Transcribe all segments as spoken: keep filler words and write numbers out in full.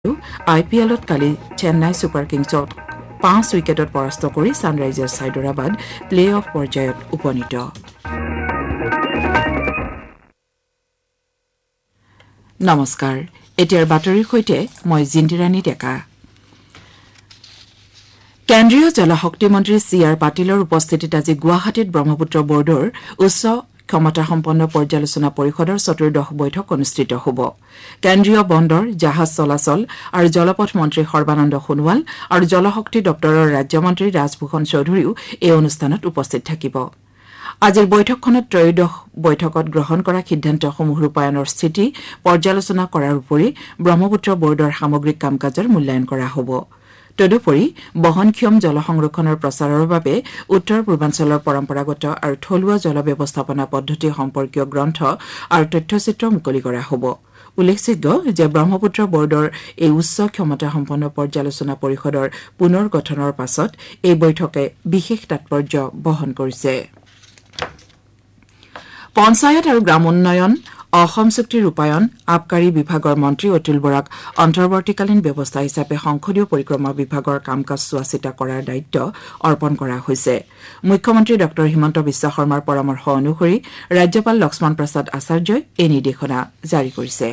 আই P এলত কালি Chennai super কিংছক পাঁচ উইকেটত পৰাস্ত কৰি ছানৰাইজাৰ্ছ হায়দৰাবাদ প্লে অফ পৰ্যায়ত উপনীত। নমস্কাৰ, এতিয়াৰ বাতৰিৰ সৈতে মই জিন্তিৰাণী ডেকা। কেন্দ্ৰীয় জলশক্তি মন্ত্ৰী চি আৰ পাটিলৰ উপস্থিতিত আজি গুৱাহাটীত ব্ৰহ্মপুত্ৰ বৰ্ডৰ উচ্চ ক্ষমতাসম্পন্ন পৰ্যালোচনা পৰিষদৰ চতুৰ্দশ বৈঠক অনুষ্ঠিত হ'ব। কেন্দ্ৰীয় বন্দৰ, জাহাজ চলাচল আৰু জলপথ মন্ত্ৰী সৰ্বানন্দ সোণোৱাল আৰু জলশক্তি দপ্তৰৰ ৰাজ্যমন্ত্ৰী ৰাজভূষণ চৌধুৰীও এই অনুষ্ঠানত উপস্থিত থাকিব। আজিৰ বৈঠকখনত ত্ৰয়োদশ বৈঠকত গ্ৰহণ কৰা সিদ্ধান্তসমূহ ৰূপায়ণৰ স্থিতি পৰ্যালোচনা কৰাৰ উপৰি ব্ৰহ্মপুত্ৰ বৰ্ডৰ সামগ্ৰিক কাম কাজৰ মূল্যায়ন কৰা হ'ব। তদুপৰি বহনক্ষম জল সংৰক্ষণৰ প্ৰচাৰৰ বাবে উত্তৰ পূৰ্বাঞ্চলৰ পৰম্পৰাগত আৰু থলুৱা জল ব্যৱস্থাপনা পদ্ধতি সম্পৰ্কীয় গ্ৰন্থ আৰু তথ্যচিত্ৰ মুকলি কৰা হ'ব। উল্লেখযোগ্য যে ব্ৰহ্মপুত্ৰ বৰ্ডৰ এই উচ্চ ক্ষমতাসম্পন্ন পৰ্যালোচনা পৰিষদৰ পুনৰ গঠনৰ পাছত এই বৈঠকে বিশেষ তাৎপৰ্য বহন কৰিছে। পঞ্চায়ত আৰু গ্ৰাম উন্নয়ন, অসম চুক্তি ৰূপায়ণ, আবকাৰী বিভাগৰ মন্ত্ৰী অতুল বৰাক অন্তৰ্বৰ্তীকালীন ব্যৱস্থা হিচাপে সংসদীয় পৰিক্ৰমা বিভাগৰ কাম কাজ চোৱা চিতা কৰাৰ দায়িত্ব অৰ্পণ কৰা হৈছে। মুখ্যমন্ত্ৰী ড হিমন্ত বিশ্ব শৰ্মাৰ পৰামৰ্শ অনুসৰি ৰাজ্যপাল লক্ষ্মণ প্ৰসাদ আচাৰ্যই এই নিৰ্দেশনা জাৰি কৰিছে।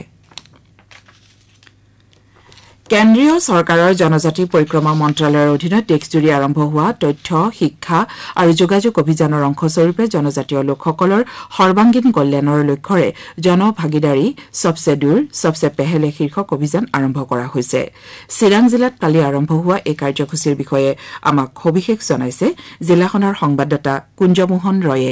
কেন্দ্ৰীয় চৰকাৰৰ জনজাতি পৰিক্ৰমা মন্ত্ৰালয়ৰ অধীনত দেশজুৰি আৰম্ভ হোৱা তথ্য, শিক্ষা আৰু যোগাযোগ অভিযানৰ অংশস্বৰূপে জনজাতীয় লোকসকলৰ সৰ্বাংগীন কল্যাণৰ লক্ষ্যৰে জনভাগিদাৰী সবচে দূৰ সবচে পেহেলে শীৰ্ষক অভিযান আৰম্ভ কৰা হৈছে। চিৰাং জিলাত কালি আৰম্ভ হোৱা এই কাৰ্যসূচীৰ বিষয়ে আমাক সবিশেষ জনাইছে জিলাখনৰ সংবাদদাতা কুঞ্জমোহন ৰয়ে।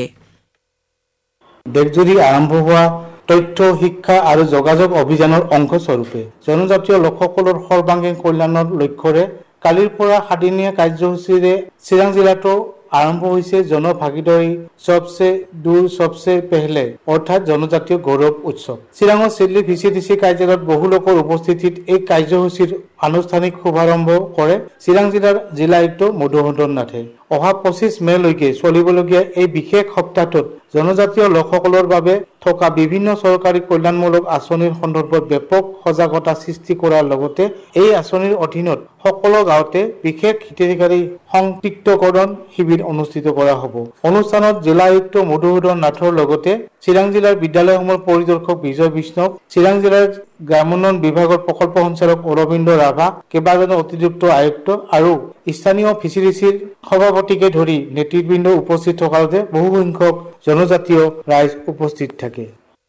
দেশজুৰি আৰম্ভ হোৱা তথ্য, শিক্ষা আৰু যোগাযোগ অভিযানৰ অংশস্বৰূপে জনজাতীয় লোকসকলৰ সৰ্বাংগীন কল্যাণৰ লক্ষ্যৰে কালিৰ পৰা সাতদিনীয়া কাৰ্যসূচীৰে চিৰাং জিলাতো আৰম্ভ হৈছে জনভাগিদাৰী সবচে দূৰ সবচে পেহলে অৰ্থাৎ জনজাতীয় গৌৰৱ উৎসৱ। চিৰাঙৰ Sidli V C D C কাৰ্যালয়ত বহু লোকৰ উপস্থিতিত এই কাৰ্যসূচীৰ আনুষ্ঠানিক শুভাৰম্ভ কৰে চিৰাং জিলাৰ জিলা আয়ুক্ত মধুসূদন নাথে। অহা পঁচিছ মেলৈকে চলিবলগীয়া এই বিশেষ সপ্তাহটোত জনজাতীয় লোকসকলৰ বাবে থকা বিভিন্ন চৰকাৰী কল্যাণমূলক আঁচনিৰ সন্দৰ্ভত ব্যাপক সজাগতা সৃষ্টি কৰাৰ লগতে এই আঁচনিৰ অধীনত সকলো গাঁৱতে বিশেষ হিতাধিকাৰী সংপৃক্তকৰণ শিবিৰ অনুষ্ঠিত কৰা হ'ব। অনুষ্ঠানত জিলা আয়ুক্ত মধুসূদন নাথৰ লগতে চিৰাং জিলাৰ বিদ্যালয়সমূহৰ পৰিদৰ্শক বিজয় বিষ্ণৱ, চিৰাং জিলাৰ গ্ৰামোন্নয়ন বিভাগৰ প্ৰকল্প সঞ্চালক অৰবিন্দ ৰাভা, কেইবাজনো অতিৰিক্ত আয়ুক্ত আৰু স্থানীয় ফিচাৰিচিৰ সভাপতিকে ধৰি নেতৃবৃন্দ উপস্থিত থকাতে বহু সংখ্যক জনজাতীয় ৰাইজ উপস্থিত থাকে।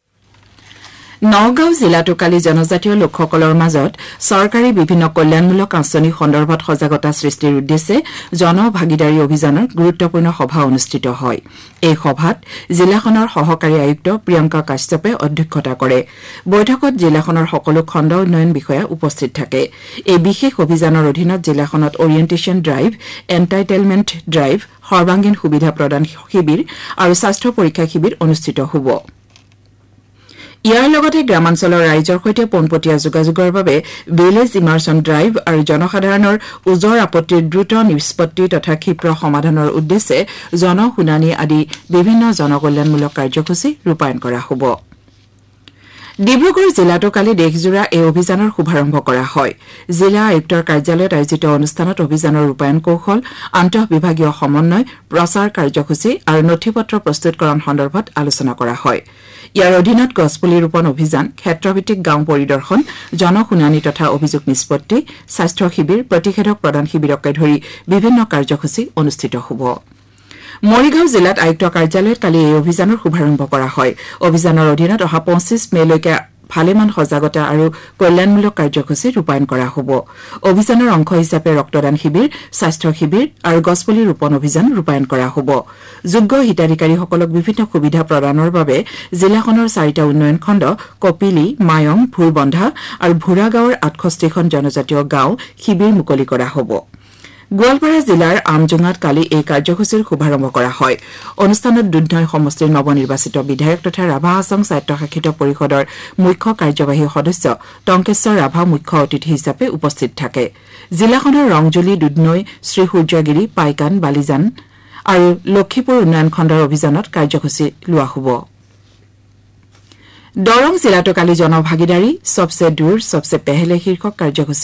নগাঁও জিলাতো কালি জনজাতীয় লোকসকলৰ মাজত চৰকাৰী বিভিন্ন কল্যাণমূলক আঁচনি সন্দৰ্ভত সজাগতা সৃষ্টিৰ উদ্দেশ্যে জনভাগিদাৰী অভিযানৰ গুৰুত্বপূৰ্ণ সভা অনুষ্ঠিত হয়। এই সভাত জিলাখনৰ সহকাৰী আয়ুক্ত প্ৰিয়ংকা কাশ্যপে অধ্যক্ষতা কৰে। বৈঠকত জিলাখনৰ সকলো খণ্ড উন্নয়ন বিষয়া উপস্থিত থাকে। এই বিশেষ অভিযানৰ অধীনত জিলাখনত অৰিয়েণ্টেশ্যন ড্ৰাইভ, এণ্টাইটেলমেণ্ট ড্ৰাইভ, সৰ্বাংগীন সুবিধা প্ৰদান শিবিৰ আৰু স্বাস্থ্য পৰীক্ষা শিবিৰ অনুষ্ঠিত হ'ব। ইয়াৰ লগতে গ্ৰামাঞ্চলৰ ৰাইজৰ সৈতে পোনপটীয়া যোগাযোগৰ বাবে ভিলেজ ইমাৰ্চন ড্ৰাইভ আৰু জনসাধাৰণৰ ওজৰ আপত্তিৰ দ্ৰুত নিষ্পত্তি তথা ক্ষীপ্ৰ সমাধানৰ উদ্দেশ্যে জনশুনানি আদি বিভিন্ন জনকল্যাণমূলক কাৰ্যসূচী ৰূপায়ণ কৰা হ'ব। ডিব্ৰুগড় জিলাতো কালি দেশজোৰা এই অভিযানৰ শুভাৰম্ভ কৰা হয়। জিলা আয়ুক্তৰ কাৰ্যালয়ত আয়োজিত অনুষ্ঠানত অভিযানৰ ৰূপায়ণ কৌশল, আন্তঃবিভাগীয় সমন্বয়, প্ৰচাৰ কাৰ্যসূচী আৰু নথিপত্ৰ প্ৰস্তুতকৰণ সন্দৰ্ভত আলোচনা কৰা হয়। ইয়াৰ অধীনত গছপুলি ৰোপণ অভিযান, ক্ষেত্ৰভিত্তিক গাঁও পৰিদৰ্শন, জনশুনানি তথা অভিযোগ নিষ্পত্তি, স্বাস্থ্য শিবিৰ, প্ৰতিষেধক প্ৰদান শিবিৰকে ধৰি বিভিন্ন কাৰ্যসূচী অনুষ্ঠিত হ'ব। মৰিগাঁও জিলাত আয়ুক্ত কাৰ্যালয়ত কালি এই অভিযানৰ শুভাৰম্ভ কৰা হয়। অভিযানৰ অধীনত অহা পঁচিছ মেলৈকে ভালেমান সজাগতা আৰু কল্যাণমূলক কাৰ্যসূচী ৰূপায়ণ কৰা হ'ব। অভিযানৰ অংশ হিচাপে ৰক্তদান শিবিৰ, স্বাস্থ্য শিবিৰ আৰু গছপুলি ৰোপণ অভিযান ৰূপায়ণ কৰা হ'ব। যোগ্য হিতাধিকাৰীসকলক বিভিন্ন সুবিধা প্ৰদানৰ বাবে জিলাখনৰ চাৰিটা উন্নয়ন খণ্ড কপিলি, মায়ং, ভুৰবন্ধা আৰু ভুৰা গাঁৱৰ আঠষষ্ঠিখন জনজাতীয় গাঁও শিবিৰ মুকলি কৰা হ'ব। গোৱালপাৰা জিলাৰ আমজোঙাত কালি এই কাৰ্যসূচীৰ শুভাৰম্ভ কৰা হয়। অনুষ্ঠানত দুধনৈ সমষ্টিৰ নৱনিৰ্বাচিত বিধায়ক তথা ৰাভা হাছং স্বায়ত্তশাসিত পৰিষদৰ মুখ্য কাৰ্যবাহী সদস্য টংকেশ্বৰ ৰাভা মুখ্য অতিথি হিচাপে উপস্থিত থাকে। জিলাখনৰ ৰংজুলি, দুধনৈ, শ্ৰীসূৰ্যগিৰি, পাইকান, বালিজান আৰু লক্ষীপুৰ উন্নয়ন খণ্ডৰ অভিযানত কাৰ্যসূচী লোৱা হ'ব। দৰং জিলাতো কালি জনভাগিদাৰী সবচে দূৰ সবচে পেহেলে শীৰ্ষক কাৰ্যসূচী